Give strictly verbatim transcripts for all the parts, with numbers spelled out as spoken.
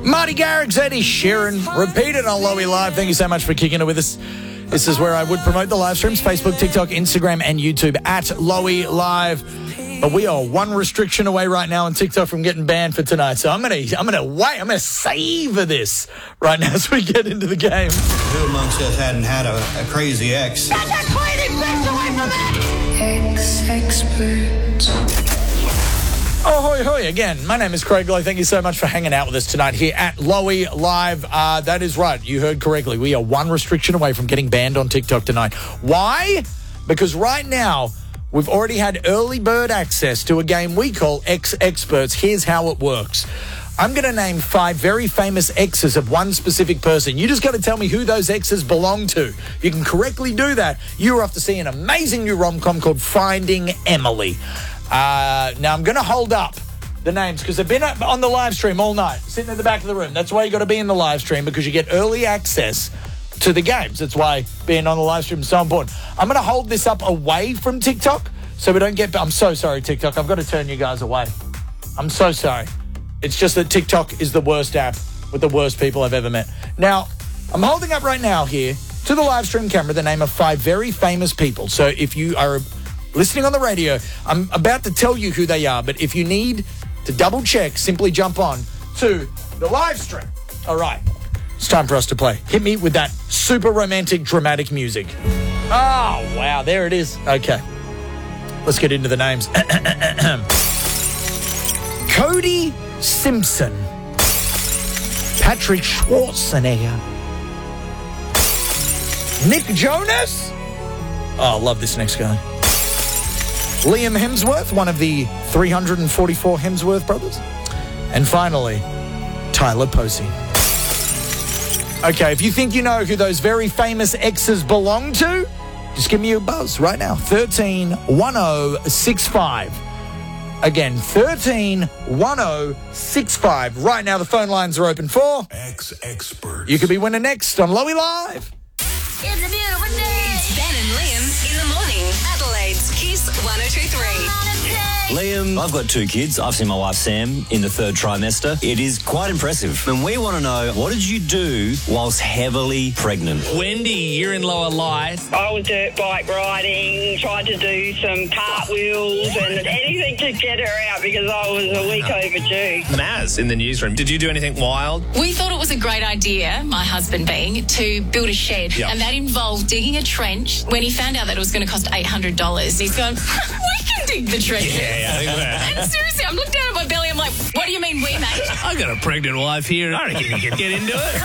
Marty Garrix, Eddie Sheeran, repeated on Lowy Live. Thank you so much for kicking it with us. This is where I would promote the live streams, Facebook, TikTok, Instagram, and YouTube at Lowy Live. But we are one restriction away right now on TikTok from getting banned for tonight. So I'm gonna, I'm gonna wait. I'm gonna savor this right now as we get into the game. Who amongst us hadn't had a, a crazy ex? Get that cleaning bitch away from me! Ex-expert. Oh, hoi, hoi. Again, my name is Craig Lowe. Thank you so much for hanging out with us tonight here at Lowy Live. Uh, that is right. You heard correctly. We are one restriction away from getting banned on TikTok tonight. Why? Because right now, we've already had early bird access to a game we call X-Experts. Here's how it works. I'm going to name five very famous exes of one specific person. You just got to tell me who those exes belong to. You can correctly do that. You're off to see an amazing new rom-com called Finding Emily. Uh, now, I'm going to hold up the names because they've been on the live stream all night, sitting at the back of the room. That's why you got to be in the live stream, because you get early access to the games. That's why being on the live stream is so important. I'm going to hold this up away from TikTok so we don't get... I'm so sorry, TikTok. I've got to turn you guys away. I'm so sorry. It's just that TikTok is the worst app with the worst people I've ever met. Now, I'm holding up right now here to the live stream camera the name of five very famous people. So if you are listening on the radio, I'm about to tell you who they are, but if you need to double check, simply jump on to the live stream. All right. It's time for us to play. Hit me with that super romantic, dramatic music. Oh, wow. There it is. Okay. Let's get into the names. Cody Simpson. Patrick Schwarzenegger. Nick Jonas. Oh, I love this next guy. Liam Hemsworth, one of the three hundred forty-four Hemsworth brothers. And finally, Tyler Posey. Okay, if you think you know who those very famous exes belong to, just give me a buzz right now. thirteen one oh six five. Again, thirteen one oh six five. Right now, the phone lines are open for X-Experts. You could be winning next on Lowy Live. It's a beautiful day. It's Ben and Liam in the morning. Adelaide's Kiss one oh two three. Liam, I've got two kids. I've seen my wife Sam in the third trimester. It is quite impressive. And we want to know, what did you do whilst heavily pregnant? Wendy, you're in Lower Light. I was dirt bike riding, tried to do some cartwheels and anything to get her out because I was a week overdue. Maz in the newsroom. Did you do anything wild? We thought it was a great idea, my husband being, to build a shed. Yep. And that involved digging a trench. When he found out that it was going to cost eight hundred dollars, he's gone, we can dig the trench. Yeah, yeah, I think that. And seriously, I'm looking down at my belly, I'm like, what do you mean we, mate? I got a pregnant wife here. I reckon you can get into it.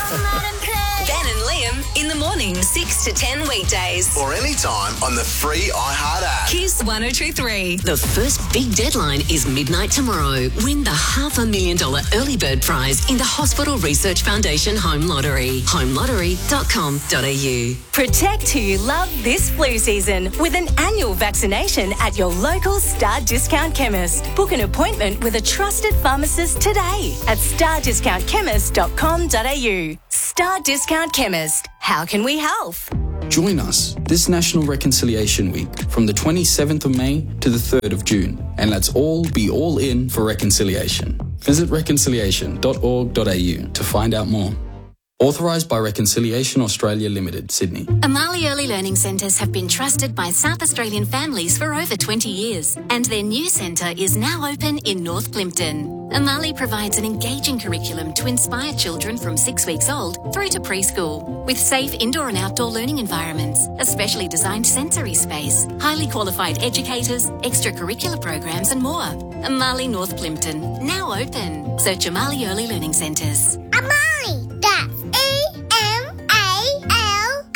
Ben and Liam in the morning, six to ten weekdays. Or anytime on the free iHeart app. Kiss one oh two three. The first big deadline is midnight tomorrow. Win the half a million dollar early bird prize in the Hospital Research Foundation Home Lottery. home lottery dot com dot a u. Protect who you love this flu season with an annual vaccination at your local Star Discount Chemist. Book an appointment with a trusted pharmacist today at star discount chemist dot com dot a u. Star Discount Chemist. How can we help? Join us this National Reconciliation Week from the twenty-seventh of May to the third of June, and let's all be all in for reconciliation. Visit reconciliation dot org dot a u to find out more. Authorised by Reconciliation Australia Limited, Sydney. Amali Early Learning Centres have been trusted by South Australian families for over twenty years, and their new centre is now open in North Plimpton. Amali provides an engaging curriculum to inspire children from six weeks old through to preschool, with safe indoor and outdoor learning environments, a specially designed sensory space, highly qualified educators, extracurricular programs and more. Amali North Plimpton, now open. Search Amali Early Learning Centres. Amali, that's E M A L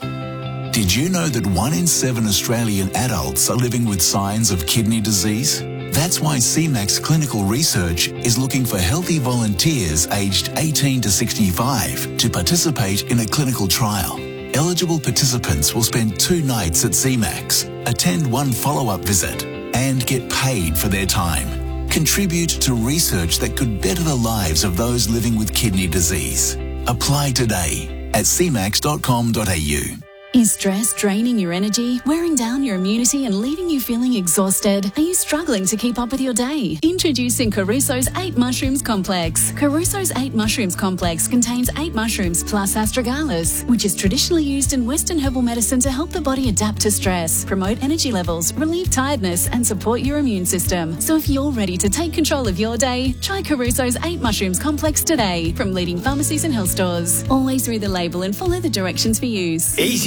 I. Did you know that one in seven Australian adults are living with signs of kidney disease? That's why C MAX Clinical Research is looking for healthy volunteers aged eighteen to sixty-five to participate in a clinical trial. Eligible participants will spend two nights at C MAX, attend one follow-up visit, and get paid for their time. Contribute to research that could better the lives of those living with kidney disease. Apply today at c max dot com dot a u. Is stress draining your energy, wearing down your immunity and leaving you feeling exhausted? Are you struggling to keep up with your day? Introducing Caruso's eight Mushrooms Complex. Caruso's eight Mushrooms Complex contains eight mushrooms plus astragalus, which is traditionally used in Western herbal medicine to help the body adapt to stress, promote energy levels, relieve tiredness and support your immune system. So if you're ready to take control of your day, try Caruso's eight Mushrooms Complex today from leading pharmacies and health stores. Always read the label and follow the directions for use. Easy